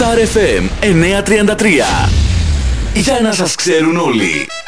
Star FM 933. Για να σας ξέρουν όλοι.